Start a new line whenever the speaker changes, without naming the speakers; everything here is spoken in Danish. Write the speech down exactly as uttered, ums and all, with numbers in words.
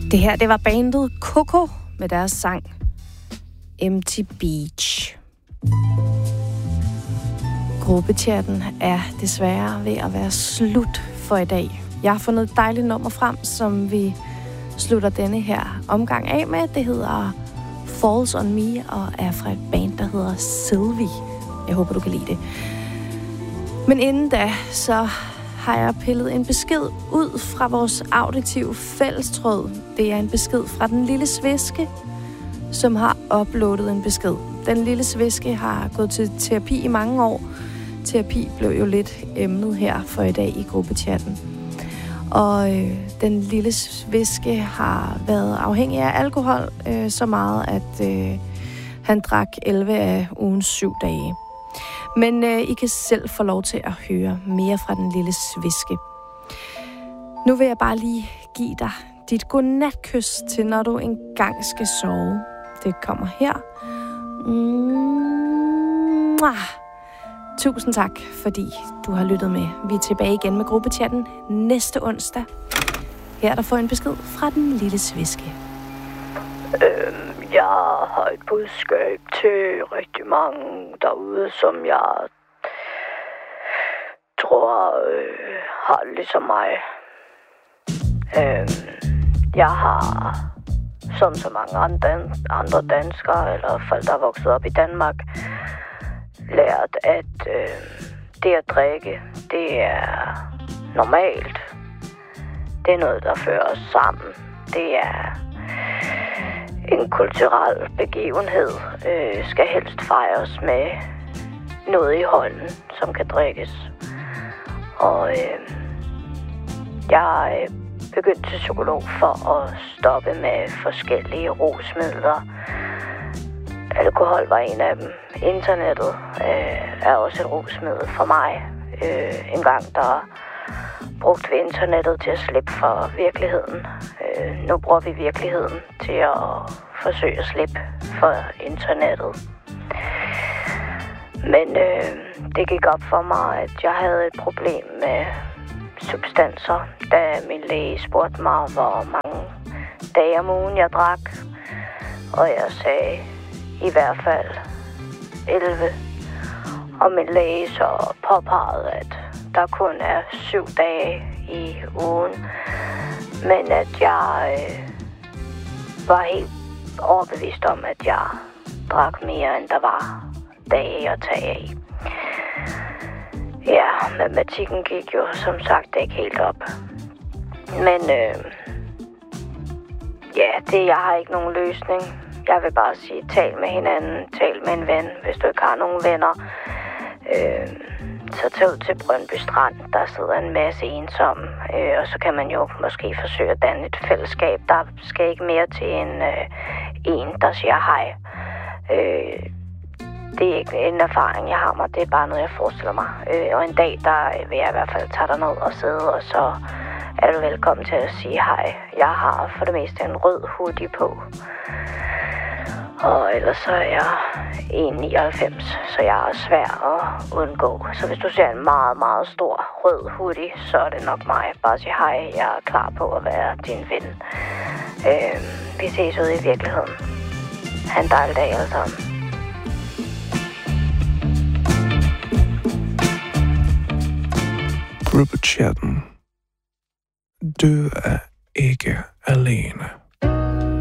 Det her, det var bandet Coco med deres sang Empty Beach. Gruppechatten er desværre ved at være slut for i dag. Jeg har fundet et dejligt nummer frem, som vi slutter denne her omgang af med. Det hedder Falls on Me og er fra et band, der hedder Sylvie. Jeg håber, du kan lide det. Men inden da, så har jeg pillet en besked ud fra vores auditive fællestråd. Det er en besked fra den lille sviske, som har uploadet en besked. Den lille sviske har gået til terapi i mange år. Terapi blev jo lidt emnet her for i dag i gruppechatten. Og øh, den lille sviske har været afhængig af alkohol øh, så meget, at øh, han drak elleve af ugens syv dage. Men øh, I kan selv få lov til at høre mere fra den lille sviske. Nu vil jeg bare lige give dig dit godnatkys til, når du engang skal sove. Det kommer her. Mwah. Tusind tak, fordi du har lyttet med. Vi er tilbage igen med gruppechatten næste onsdag. Her er der får en besked fra den lille sviske.
Øhm, jeg har et budskab til rigtig mange derude, som jeg tror øh, har det ligesom mig. Øhm, jeg har, som så mange andre, andre danskere, eller folk, der er vokset op i Danmark, lært, at øh, det at drikke, det er normalt. Det er noget, der fører os sammen. Det er en kulturel begivenhed. Øh, skal helst fejres med noget i hånden, som kan drikkes. Og øh, jeg er begyndt til psykolog for at stoppe med forskellige rusmidler. Alkohol var en af dem. Internettet øh, er også et rusmiddel for mig. Øh, en gang der brugte vi internettet til at slippe for virkeligheden. Øh, nu bruger vi virkeligheden til at forsøge at slippe for internettet. Men øh, det gik op for mig, at jeg havde et problem med substanser, da min læge spurgte mig, hvor mange dage om ugen jeg drak. Og jeg sagde i hvert fald elleve. Og min læge så påpegede, at der kun er syv dage i ugen. Men at jeg øh, var helt overbevist om, at jeg drak mere, end der var dage at tage af. Ja, matematikken gik jo som sagt ikke helt op. Men øh, ja, det jeg har ikke nogen løsning. Jeg vil bare sige, tal med hinanden, tal med en ven, hvis du ikke har nogen venner. Øh, så tag ud til Brøndby Strand, der sidder en masse ensomme, øh, og så kan man jo måske forsøge at danne et fællesskab. Der skal ikke mere til en, øh, en der siger hej. Øh, det er ikke en erfaring, jeg har mig, det er bare noget, jeg forestiller mig. Øh, og en dag, der vil jeg i hvert fald tage dig ned og sidde, og så er du velkommen til at sige hej. Jeg har for det meste en rød hoodie på. Og ellers så er jeg en komma nioghalvfems, så jeg er svær at undgå. Så hvis du ser en meget, meget stor rød hoodie, så er det nok mig. Bare sig hej, jeg er klar på at være din ven. Øh, vi ses ude i virkeligheden. Ha' en dejlig dag alle sammen.
Gruppechatten. Du er ikke alene.